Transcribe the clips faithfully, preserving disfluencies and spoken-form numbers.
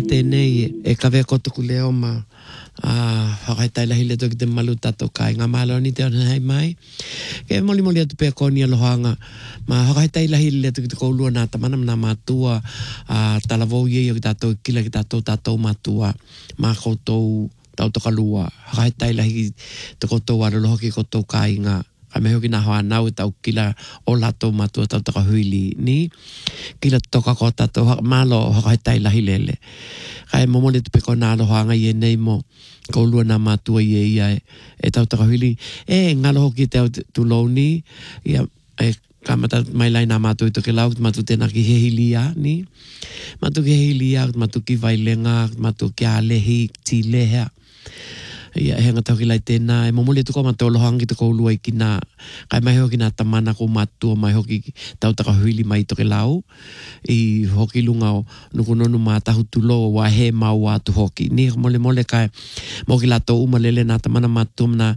tēnei e kawe kotuku leo ma a hakatai lahi le toki te malu tato kai ngā malo ni te ona hei mai. Ke moli moli atu pēa kōni alohaanga ma hakatai lahi le toki te koulua nā tamana mna mātua a talavou ye yo ki tato kila ki tato tato mātua ma koutou tau toka lua. Hakatai lahi te koutou aroloha ki koutou kai ngā ka me hoki nā hoa nau tau kila o lato matua tau taka huili ni. Kila toka ko tato malo hakatai lahi lele. Ka e momole tu peko nā aloha ye nei mo koulua nā matua ye ia e, e tau taka huili. E ngalo hoki te au tu louni ia e ka mata mai lai nā matua i toke lau matu tēnā ki hehilia ni. Matu ki hehilia, matu ki vailenga, matu ki alehi, ti lehea. Ia he ngata ki lai tēnā e momole tu ko ma tolo hangi tu ko lua i ki nā kai mai hoki nā tamana ko matua mai hoki tau taka huili mai toke lau i hoki lunga o nukunonu mā tahu tulo wa he mau atu hoki ni mole mole kai mo ki lato umalele nā tamana matua na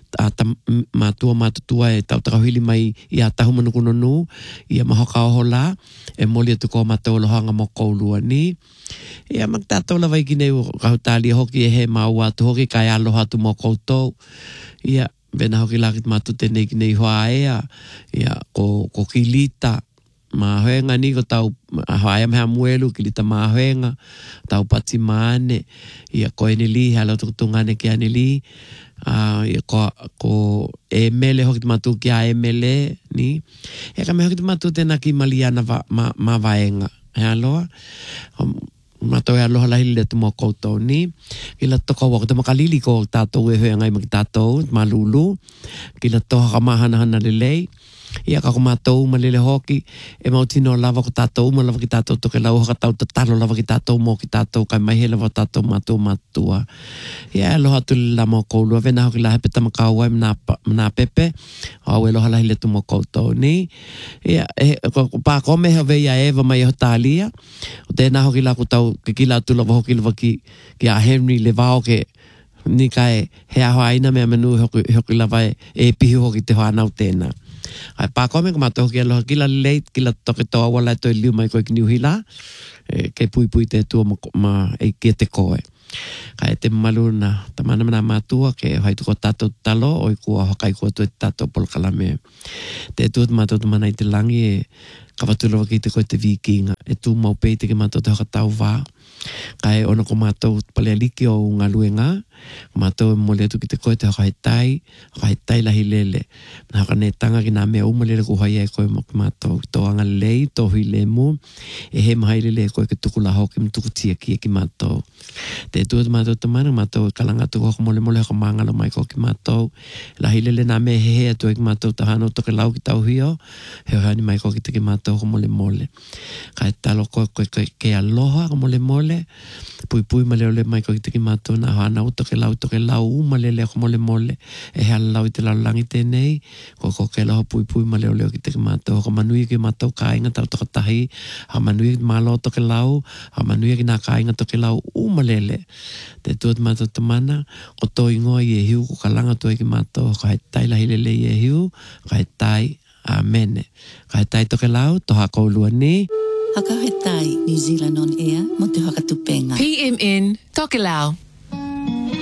matua matutua e tau taka huili mai i a tahu manukunonu i a mahoka oho la e mole tu ko ma tolo hanga mo ko lua ni ia magtato la vai ki nei kahutali hoki e he mau atu hoki kai aloha tu mo koutou ia vena hoki lakit matu tenei ki nei hoa ea ia ko, ko kilita ma hoenga ni ko tau haia mea muelu kilita ma hoenga tau pati maane ia ko enili halo tukutungane ki anili uh, ia ko, ko emele hoki matu ki a emele ni ia ka me hoki matu tena ki maliana va, ma, ma vaenga he aloha um, Mato e aloha lahi le tu mo koutou ni. Kila toka wako te makalili ko tātou e hoi ngai maki tātou, malulu. Kila toha ka mahana hana lelei. Ia ka ko mātou malele hoki. E mautino lava ko tātou ma lava ki tātou toke lau haka tau tatalo lava ki tātou mo ki tātou kai mai he lava tātou mātou mātua. Ia aloha tu la mo koulua. Vena hoki la hepeta makauai mna, mna pepe. Au e loha lahi le tu mo koutou ni. Ia e, pā kome hawe ia eva mai ho tālia. O tēnā hoki la ku tau ke kila tu lava hoki lava ki, ki a Henry le vao ke ni kai he aho aina mea menu hoki, hoki lava e, e pihi hoki te hoa nau tēnā. Ai pa kome ko mato ki aloha kila late kila toke toa wala to liu mai ko ki niuhila e ke pui pui te tu ma, ma e ke te koe. Ka e te malu na tamana mana matua ke hai tu ko tato talo o i kua hokai kua tu e tato polkalame. Te tu mato tu mana i te langi e kawatulawa ki te koe te vikinga e tu mau pei te ke mato te hoka tau vā. Ka e ona ko mato palea liki o ngā luenga mato e mole atu ki te koe te hoka he tai hoka he tai lahi lele na hoka ne tanga ki nā mea umalele ku hai e koe mo ki mato to anga lei to hui le mu e he mahai lele koe ke tuku la hoki mi tuku tia ki e ki mato te tu e mato te mana mato e kalanga tu hoka mole mole hoka mangalo mai ko ki mato lahi lele nā mea he he atu e ki mato ta hano toke lau ki tau hio he hani mai ko ki te ki mato hoka mole mole ka e talo koe koe koe ke aloha hoka mole mole pui pui ma leo le mai ko ki te ki mato na hana u toke lau toke lau u ma lele hoka mole mole e he ala lau i te lau langi tenei ko ko ke aloha pui pui ma leo leo ki te ki mato hoka manui ki mato ka inga tau toka tahi ha manui ki malo toke lau ha manui ki nā ka inga toke lau u ma lele te tuat mato te mana ko to ingoa i e hiu ko kalanga to e ki mato ka he tai lahi lele i e hiu ka he tai amene ka he tai toke lau toha koulua ni Haka he tai New Zealand on air mo te haka tupenga P M N Tokelau